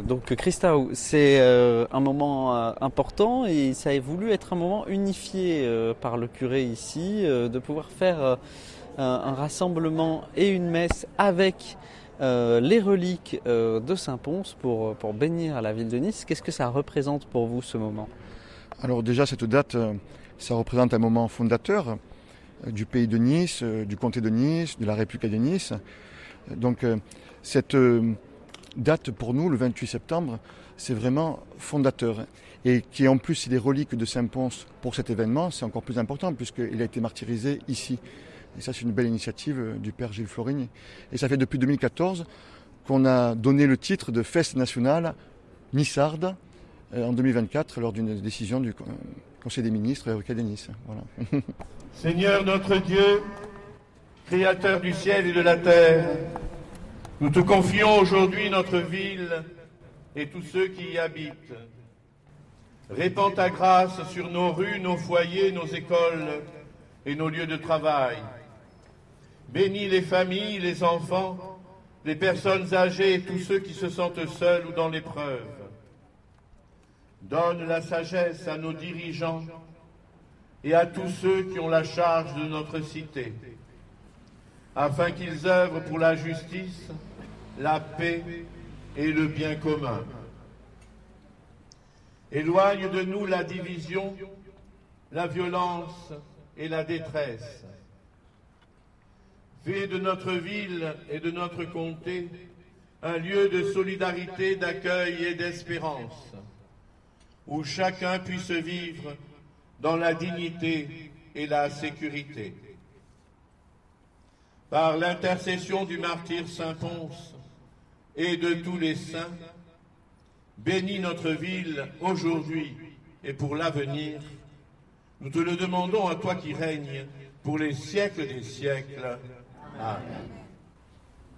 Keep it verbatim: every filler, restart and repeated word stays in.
donc Christao, c'est euh, un moment euh, important et ça a voulu être un moment unifié euh, par le curé ici, euh, de pouvoir faire euh, un, un rassemblement et une messe avec euh, les reliques euh, de Saint-Pons pour, pour bénir la ville de Nice. Qu'est-ce que ça représente pour vous ce moment? Alors déjà cette date, ça représente un moment fondateur du pays de Nice, du comté de Nice, de la République de Nice. Donc cette date pour nous, le vingt-huit septembre, c'est vraiment fondateur. Et qui en plus est des reliques de Saint-Pons pour cet événement, c'est encore plus important puisqu'il a été martyrisé ici. Et ça, c'est une belle initiative du père Gilles Florigny. Et ça fait depuis deux mille quatorze qu'on a donné le titre de fête nationale nissarde en deux mille vingt-quatre lors d'une décision du Conseil des ministres et de Nice. Voilà. Seigneur notre Dieu, Créateur du ciel et de la terre, nous te confions aujourd'hui notre ville et tous ceux qui y habitent. Répands ta grâce sur nos rues, nos foyers, nos écoles et nos lieux de travail. Bénis les familles, les enfants, les personnes âgées et tous ceux qui se sentent seuls ou dans l'épreuve. Donne la sagesse à nos dirigeants et à tous ceux qui ont la charge de notre cité, afin qu'ils œuvrent pour la justice, la paix et le bien commun. Éloigne de nous la division, la violence et la détresse. Fais de notre ville et de notre comté un lieu de solidarité, d'accueil et d'espérance, où chacun puisse vivre dans la dignité et la sécurité. Par l'intercession du martyr Saint-Pons et de tous les saints, bénis notre ville aujourd'hui et pour l'avenir. Nous te le demandons à toi qui règnes pour les siècles des siècles. Amen.